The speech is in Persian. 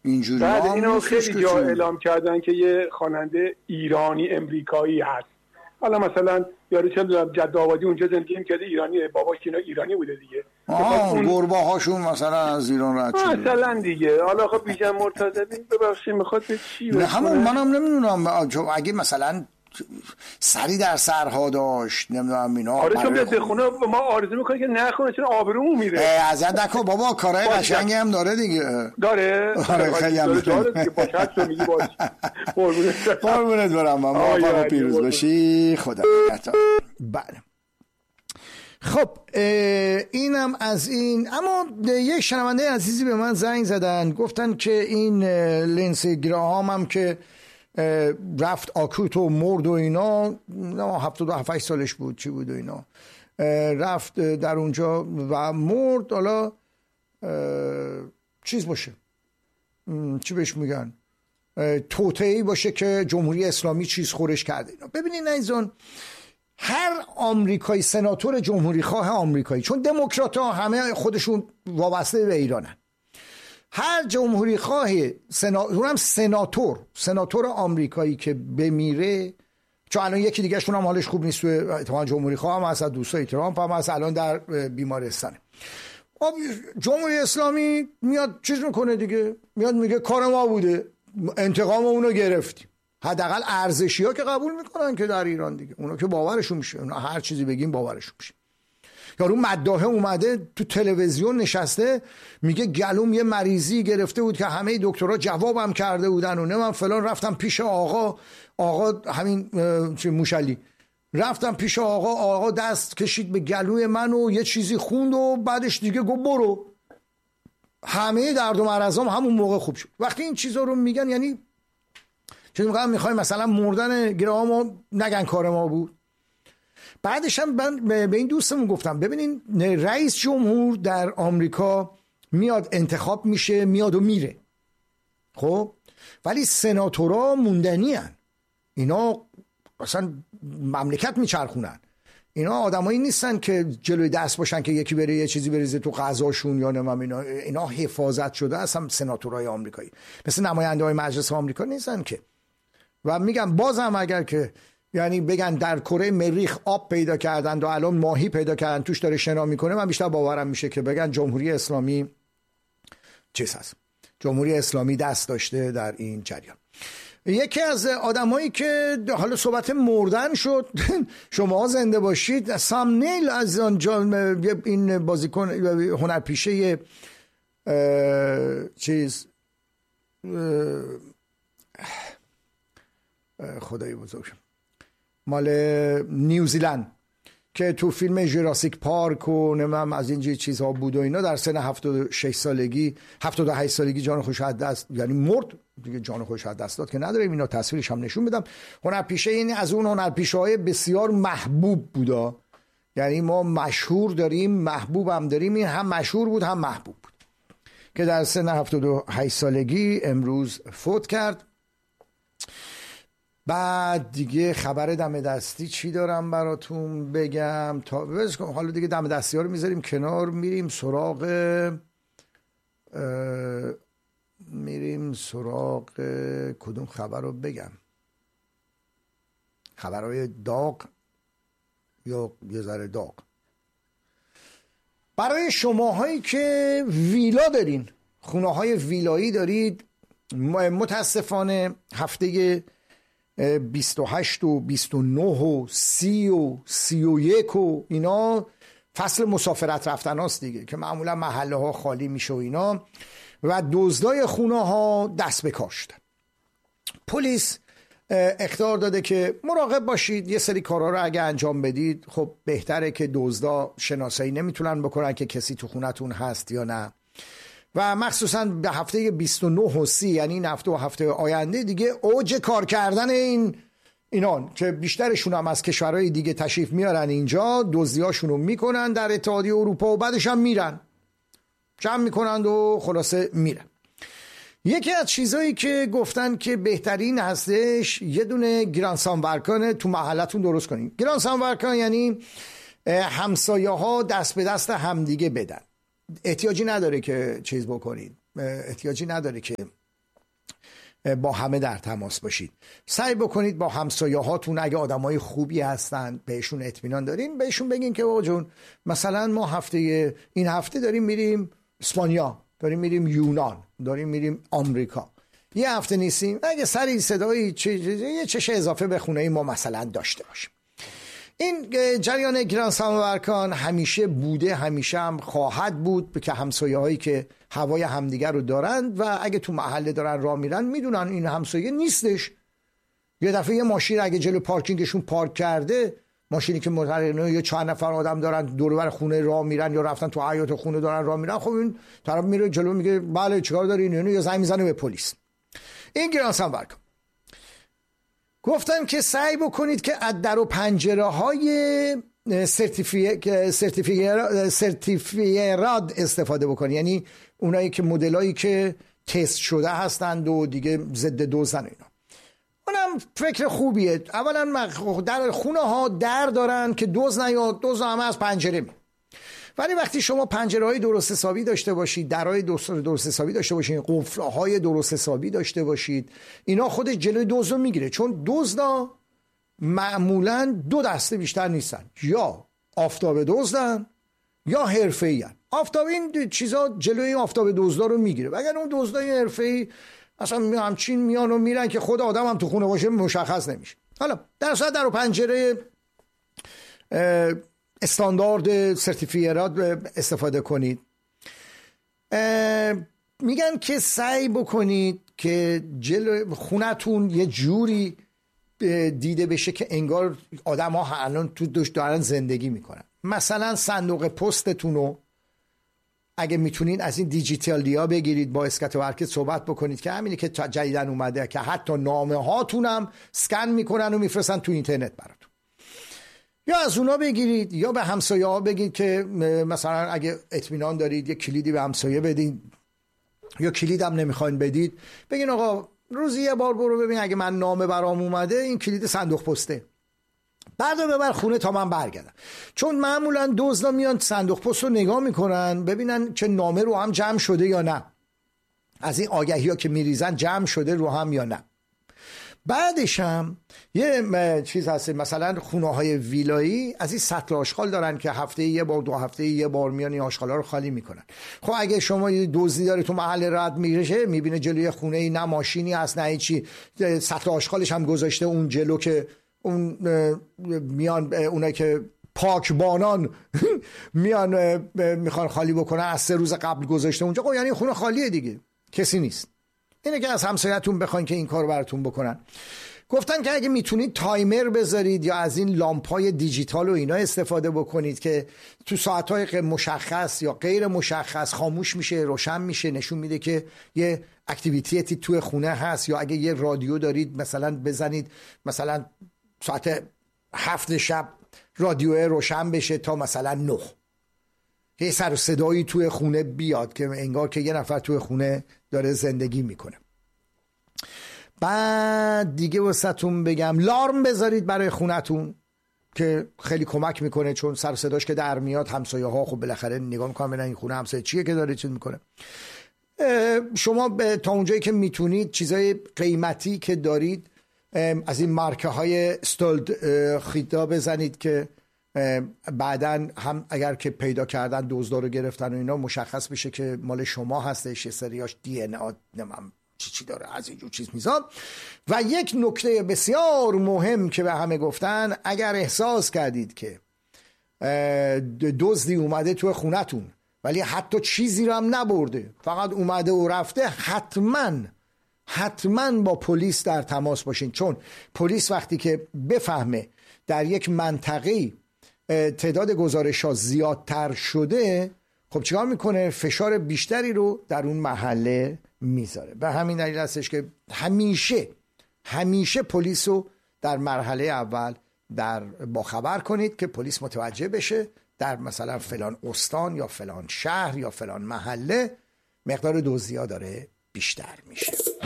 اینجوری بعد هم اینو نیستش خیلی که جا چون. اعلام کردن که یه خواننده ایرانی امریکایی هست. حالا مثلا یارو چه جد آبادی اونجا زندگی می‌کرده، ایرانیه، باباش اینا ایرانی بوده دیگه. گربه هاشون مثلا از ایران رد شده مثلا دیگه. حالا خب بیژن مرتضوی ببخشید میخواد به چی نه همون منم نمیدونم اگه مثلا سری در سرها داشت نمیدونم اینا. آره چون بیاد بخونه ما آرزو میکنه که نخونه چون آبرومون میره. ازت نکن بابا، کارهای قشنگی هم داره دیگه. داره خیلی هم داره که باشه تو میگی باشه. قربونت برم، ما پیروز باشی، خدا نگهدار. بله خب اینم از این. اما یک شنونده عزیزی به من زنگ زدن گفتن که این لینسی گراهام هم که رفت آکوت و مرد و اینا، 77 سالش بود چی بود و اینا، رفت در اونجا و مرد. حالا چیز باشه، چی بهش میگن، توطئه‌ای باشه که جمهوری اسلامی چیز خورش کرده اینا. ببینین عزیزان، هر آمریکایی، سناتور جمهوری خواه آمریکایی، چون دموکرات ها همه خودشون وابسته به ایرانن، هر جمهوری خواه سناتور آمریکایی که بمیره، چون الان یکی دیگه شون هم حالش خوب نیست، تو اتحاد جمهوری خواه هم از دوستای ترامپ هم از الان در بیمارستانه. جمهوری اسلامی میاد چیز میکنه دیگه، میاد میگه کار ما بوده، انتقام اونو گرفتیم. حداقل ارزشی ها که قبول میکنن که در ایران دیگه، اونا که باورشون میشه، اونا هر چیزی بگیم باورشون میشه. یارو مداحه اومده تو تلویزیون نشسته میگه گلوم یه مریضی گرفته بود که همه دکترها جوابم کرده بودن و نه من فلان، رفتم پیش آقا همین چه موشلی، رفتم پیش آقا دست کشید به گلوی من و یه چیزی خوند و بعدش دیگه گفت برو، همه درد و مرضام همون موقع خوب شد. وقتی این چیزا رو میگن یعنی چون میخوایم مثلا مردن گراهام نگن کار ما بود. بعدش هم من به این دوستمون گفتم ببینین رئیس جمهور در آمریکا میاد انتخاب میشه، میاد و میره، خب ولی سناتورها موندنی هن. اینا اصلا مملکت میچرخونن. اینا آدمایی نیستن که جلوی دست باشن که یکی بره یه چیزی بریزه تو غذاشون یا نمیم. اینا حفاظت شده اصلا سناتورهای آمریکایی، مثل نماینده های مجلس آمریکا نیستن که. و میگم بازم اگر که یعنی بگن در کره مریخ آب پیدا کردن و الان ماهی پیدا کردن توش داره شنا میکنه، من بیشتر باورم میشه که بگن جمهوری اسلامی چیز هست، جمهوری اسلامی دست داشته در این جریان. یکی از آدمایی که حالا صحبت مردن شد شما زنده باشید، سامنیل از آنجا این بازیکن هنرپیشه چیز خدای بزرگ مال نیوزیلند که تو فیلم جوراسیک پارک و نمیدونم از این چیزها بود و اینا، در سن 76 سالگی 78 سالگی جان خودش از دست، یعنی مرد دیگه، جان خودش از دست داد که نداریم. اینا تصویرش هم نشون بدم. هنرپیشه این از اون هنرپیشه‌های بسیار محبوب بودا، یعنی ما مشهور داریم محبوب هم داریم، این هم مشهور بود هم محبوب بود، که در سن 78 سالگی امروز فوت کرد. بعد دیگه خبر دم دستی چی دارم براتون بگم تا حالا دیگه دم دستی ها رو میذاریم کنار، میریم سراغ کدوم خبر رو بگم، خبرهای داغ یا یه ذره داغ برای شماهایی که ویلا دارین، خونه های ویلایی دارید. متاسفانه هفته 28 و 29 و 30 و 31 و اینا فصل مسافرت رفتن هاست دیگه، که معمولا محله ها خالی میشه و اینا، و دزدای خونه ها دست به کار شدن. پلیس اخطار داده که مراقب باشید، یه سری کارها رو اگه انجام بدید خب بهتره که دزدا شناسایی نمیتونن بکنن که کسی تو خونتون هست یا نه، و مخصوصا به هفته 29 و 30 یعنی این هفته و هفته آینده دیگه اوج کار کردن اینان که بیشترشون هم از کشورهای دیگه تشریف میارن اینجا، دزدیاشون رو میکنن در اتحادیه اروپا و بعدش هم میرن جمع میکنند و خلاصه میرن. یکی از چیزایی که گفتن که بهترین هستش یه دونه گرانسانورکان تو محلتون درست کنین. گرانسانورکان یعنی همسایه ها دست به دست همدیگه بدن، احتیاجی نداره که چیز بکنید، احتیاجی نداره که با همه در تماس باشید. سعی بکنید با همسایه هاتون اگه آدمای خوبی هستن بهشون اطمینان دارین، بهشون بگین که بابا جون مثلا ما این هفته داریم میریم اسپانیا، داریم میریم یونان، داریم میریم آمریکا، یه هفته نیستیم، اگه سری صدایی یه چش اضافه به خونه ما مثلا داشته باشیم. این جریان گرانسام و ارکان همیشه بوده، همیشه هم خواهد بود که همسایه هایی که هوای همدیگر رو دارند و اگه تو محله دارن راه میرن میدونن این همسایه نیستش. یه دفعه یه ماشین اگه جلو پارکینگشون پارک کرده، ماشینی که متحرک یا 4 نفر آدم دارن دور و بر خونه راه میرن یا رفتن تو حیاط خونه دارن راه میرن، خب این طرف میره جلو میگه بله چیکار دارین، یا زنگ میزنه به پلیس. این گرانسام و ارکان گفتن که سعی بکنید که از در و پنجره های سرتیفیراد استفاده بکنید، یعنی اونایی که مدلایی که تست شده هستند و دیگه ضد دزدن اینا. اونم فکر خوبیه. اولا در خونه ها در دارن که دزد نیاد، دزد همه از پنجره می. ولی وقتی شما پنجره‌های درست حسابی داشته باشید، درهای درست حسابی داشته باشید، قفل‌های درست حسابی داشته باشید، اینا خودش جلوی دزد رو میگیره. چون دزدا معمولاً 2 دسته بیشتر نیستن، یا آفتاب دزدن یا حرفه‌ای‌ان. آفتاب این چیزا جلوی آفتاب دزدا رو میگیره. اگر اون دزدای حرفه‌ای اصلا همچین میان و میرن که خود آدم هم تو خونه باشه مشخص نمیشه. حالا در صورت در و پنجره استاندارد سرتیفیرات استفاده کنید. میگن که سعی بکنید که جلو خونتون یه جوری دیده بشه که انگار آدم ها الان تو دارن زندگی میکنن. مثلا صندوق پستتون رو اگه میتونین از این دیجیتالیا بگیرید، با اسکت و حرکت صحبت بکنید که همینی که جدیدن اومده که حتی نامه هاتونم سکن میکنن و میفرستن تو اینترنت براتون. یا از اونا بگیرید یا به همسایه ها بگید که مثلا اگه اطمینان دارید یه کلیدی به همسایه بدین، یا کلید هم نمیخواین بدید بگین آقا روزی یه بار برو ببین اگه من نامه برام اومده این کلید صندوق پسته، بعد ببر خونه تا من برگردم. چون معمولا دزدا میان صندوق پست رو نگاه میکنن ببینن که نامه رو هم جمع شده یا نه، از این آگهی ها که میریزن جمع شده رو هم یا نه. بعدش هم یه چیز هست، مثلا خونه های ویلایی از این سطل آشغال دارن که هفته یه بار 2 هفته یه بار میان این آشغالا رو خالی میکنن. خب اگه شما یه دزدی داره تو محل رد میره میبینه جلوی خونه ای نه ماشینی هست نه چی، سطل آشغالش هم گذاشته اون جلو که اون میان اونایی که پاکبانان میان میخوان خالی بکنن از 3 روز قبل گذاشته اونجا، خب یعنی خونه خالیه دیگه، کسی نیست. اینه که از همسایه‌تون بخواین که این کارو براتون بکنن. گفتن که اگه میتونید تایمر بذارید یا از این لامپ‌های دیجیتال و اینا استفاده بکنید که تو ساعت‌های مشخص یا غیر مشخص خاموش میشه روشن میشه، نشون میده که یه اکتیویتی تو خونه هست. یا اگه یه رادیو دارید مثلا بزنید مثلا ساعت 7 شب رادیو روشن بشه تا مثلا 9، که سر و صدایی توی خونه بیاد که انگار که یه نفر توی خونه داره زندگی میکنه. بعد دیگه واسهتون بگم لارم بذارید برای خونتون که خیلی کمک میکنه، چون سر و صداش که در میاد همسایه ها خب بالاخره نگاه میکنن ببینن این خونه همسایه چیه که داره چیز میکنه. شما تا اونجایی که میتونید چیزای قیمتی که دارید از این مارکه های استولد خیدا بزنید که بعدن هم اگر که پیدا کردن دزدا رو گرفتن و اینا مشخص بشه که مال شما هستش، یه سریاش دی ان ا چی داره از اینجور چیز میزان. و یک نکته بسیار مهم که به همه گفتن، اگر احساس کردید که دزدی اومده تو خونتون ولی حتی چیزی رو هم نبرده فقط اومده و رفته، حتما با پلیس در تماس باشین. چون پلیس وقتی که بفهمه در یک منطقه تعداد گزارش‌ها زیادتر شده، خب چیکار میکنه؟ فشار بیشتری رو در اون محله میذاره. به همین دلیل هستش که همیشه پلیس رو در مرحله اول با خبر کنید که پلیس متوجه بشه در مثلا فلان استان یا فلان شهر یا فلان محله مقدار دزدی‌ها داره بیشتر میشه.